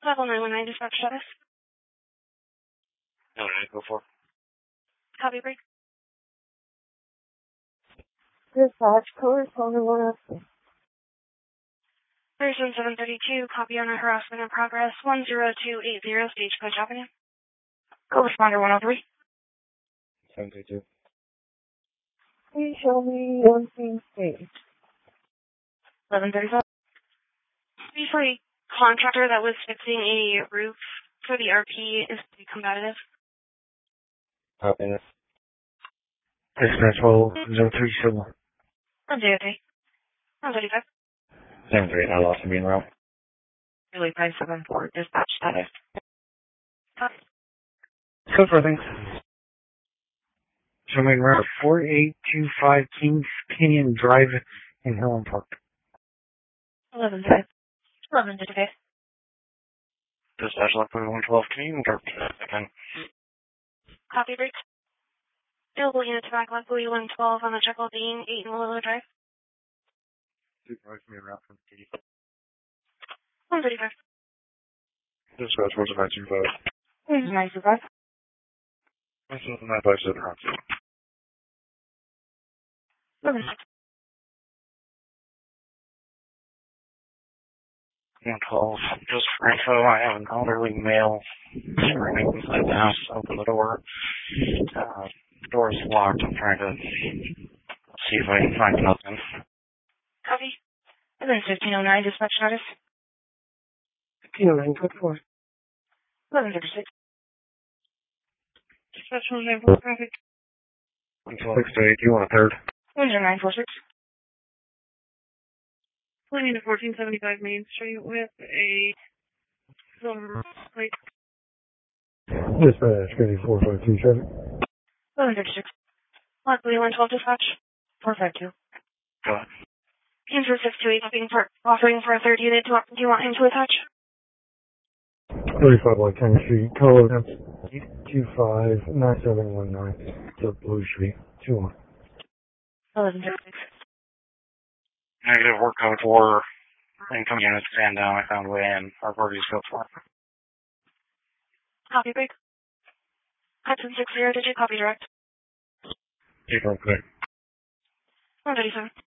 Level 919 dispatch status. Alright, go for it. Copy break. Dispatch, correspondent 106. 37732, copy on a harassment in progress, 10280 Stagecoach Avenue. Correspondent 103. 732. Please show me one scene stage. 1135. For a contractor that was fixing a roof for the RP is to be combative. Copy this. Dispatch 12037. I'm okay. 135. 73, I lost him being route. Really 574, dispatch status. Copy. Go for things. Showing route 4825 Kings Canyon Drive in Highland Park. 1135. 1135. Dispatch Lockwood 112 Canyon Drive. Again. Copy break. Available unit to back Luckily 112 on the Jekyll Bean 8 in Willow Drive. Supervise me route from 85. 135. Dispatch 12525. This is 925. This is 957 route. 1135. 112. Just for info, I have an elderly male screaming inside the house. Open the door. The door is locked. I'm trying to see if I can find nothing. Copy. 1509 dispatch notice. 1509, good for 1136. Dispatch 194 traffic. 168, you want a third? 10946. Pulling into 1475 Main Street with a silver plate. Dispatch 5452 traffic. 1136. Luckily 112 dispatch. 452. Go ahead. Answer 628 offering for a third unit. Do you want him to attach? 35 White County Street, code 259719 to Blue Street, 21. 1136. Negative, work code 4. Incoming units stand down. I found a way in. Our party's go for it. Copy break. Hudson 60, did you copy direct? Keep real quick. 137.